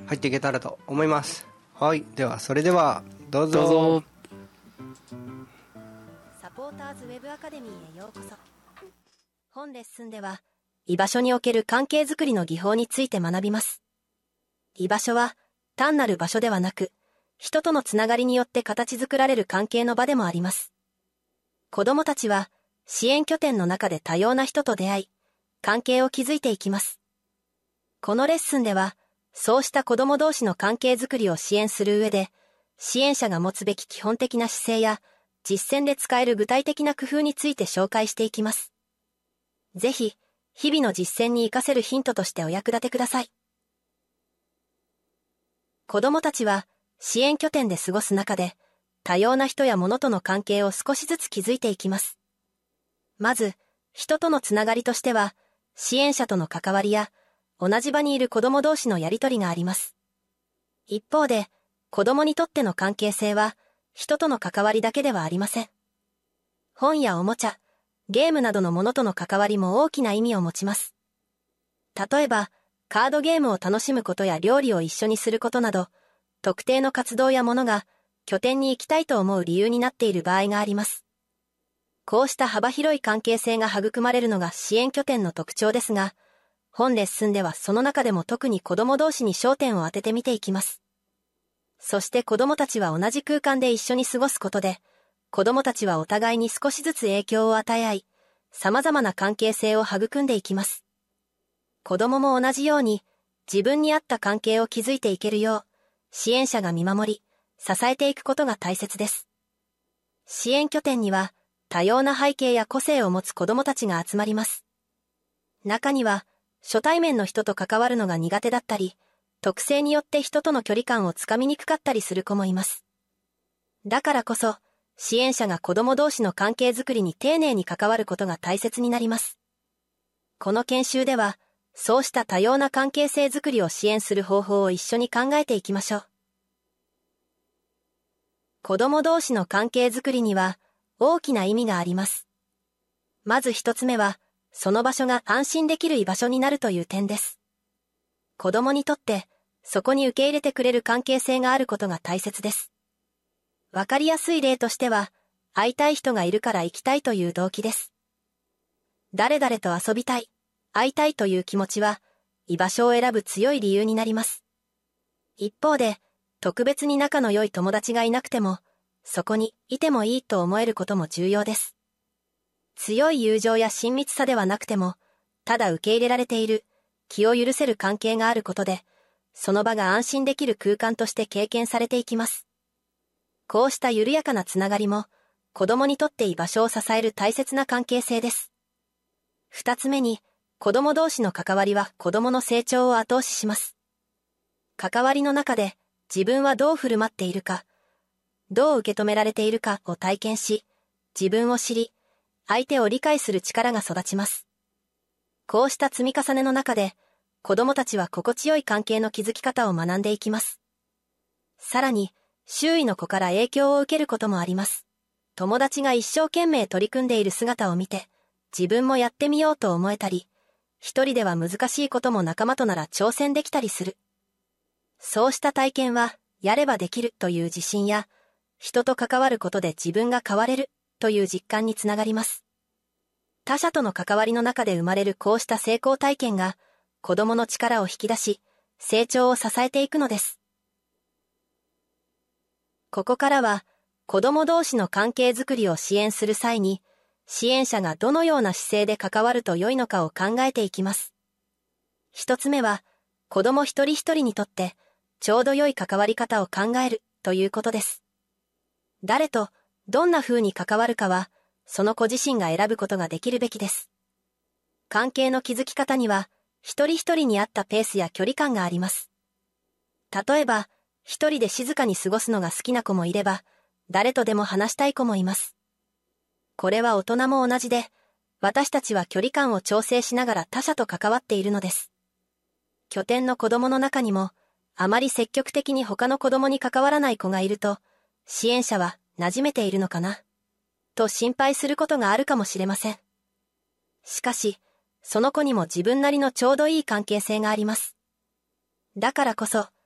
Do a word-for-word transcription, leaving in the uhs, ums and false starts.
入っていけたらと思います。はい、ではそれではどうぞ。 どうぞ。 サポーターズウェブアカデミーへようこそ。本レッスンでは居場所における関係づくりの技法について学びます。居場所は単なる場所ではなく、人とのつながりによって形作られる関係の場でもあります。子どもたちは支援拠点の中で多様な人と出会い、関係を築いていきます。このレッスンでは、そうした子ども同士の関係づくりを支援する上で、支援者が持つべき基本的な姿勢や、実践で使える具体的な工夫について紹介していきます。ぜひ、日々の実践に活かせるヒントとしてお役立てください。子どもたちは、支援拠点で過ごす中で、多様な人や物との関係を少しずつ築いていきます。まず、人とのつながりとしては、支援者との関わりや、同じ場にいる子供同士のやりとりがあります。一方で、子供にとっての関係性は、人との関わりだけではありません。本やおもちゃ、ゲームなどのものとの関わりも大きな意味を持ちます。例えば、カードゲームを楽しむことや料理を一緒にすることなど、特定の活動やものが拠点に行きたいと思う理由になっている場合があります。こうした幅広い関係性が育まれるのが支援拠点の特徴ですが、本レッスンではその中でも特に子供同士に焦点を当てて見ていきます。そして子供たちは同じ空間で一緒に過ごすことで、子供たちはお互いに少しずつ影響を与え合い、様々な関係性を育んでいきます。子供も同じように自分に合った関係を築いていけるよう、支援者が見守り、支えていくことが大切です。支援拠点には多様な背景や個性を持つ子供たちが集まります。中には初対面の人と関わるのが苦手だったり、特性によって人との距離感をつかみにくかったりする子もいます。だからこそ、支援者が子供同士の関係づくりに丁寧に関わることが大切になります。この研修では、そうした多様な関係性づくりを支援する方法を一緒に考えていきましょう。子供同士の関係づくりには大きな意味があります。まず一つ目は、その場所が安心できる居場所になるという点です。子供にとって、そこに受け入れてくれる関係性があることが大切です。わかりやすい例としては、会いたい人がいるから行きたいという動機です。誰々と遊びたい、会いたいという気持ちは、居場所を選ぶ強い理由になります。一方で、特別に仲の良い友達がいなくても、そこにいてもいいと思えることも重要です。強い友情や親密さではなくても、ただ受け入れられている、気を許せる関係があることで、その場が安心できる空間として経験されていきます。こうした緩やかなつながりも、子供にとって居場所を支える大切な関係性です。二つ目に、子供同士の関わりは子供の成長を後押しします。関わりの中で、自分はどう振る舞っているか、どう受け止められているかを体験し、自分を知り、相手を理解する力が育ちます。こうした積み重ねの中で、子供たちは心地よい関係の築き方を学んでいきます。さらに、周囲の子から影響を受けることもあります。友達が一生懸命取り組んでいる姿を見て、自分もやってみようと思えたり、一人では難しいことも仲間となら挑戦できたりする。そうした体験は、やればできるという自信や、人と関わることで自分が変われるという実感につながります。他者との関わりの中で生まれるこうした成功体験が、子供の力を引き出し、成長を支えていくのです。ここからは、子供同士の関係づくりを支援する際に、支援者がどのような姿勢で関わると良いのかを考えていきます。一つ目は、子供一人一人にとって、ちょうど良い関わり方を考えるということです。誰とどんな風に関わるかは、その子自身が選ぶことができるべきです。関係の築き方には、一人一人に合ったペースや距離感があります。例えば、一人で静かに過ごすのが好きな子もいれば、誰とでも話したい子もいます。これは大人も同じで、私たちは距離感を調整しながら他者と関わっているのです。拠点の子供の中にも、あまり積極的に他の子供に関わらない子がいると、支援者は馴染めているのかなと心配することがあるかもしれません。しかし、その子にも自分なりのちょうどいい関係性があります。だからこそ、